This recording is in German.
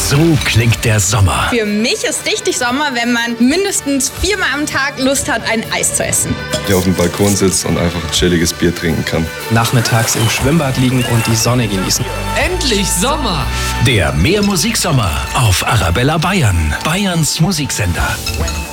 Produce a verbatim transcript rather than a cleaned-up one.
So klingt der Sommer. Für mich ist richtig Sommer, wenn man mindestens viermal am Tag Lust hat, ein Eis zu essen. Der auf dem Balkon sitzt und einfach ein chilliges Bier trinken kann. Nachmittags im Schwimmbad liegen und die Sonne genießen. Endlich Sommer! Der Mehr Musiksommer auf Arabella Bayern, Bayerns Musiksender.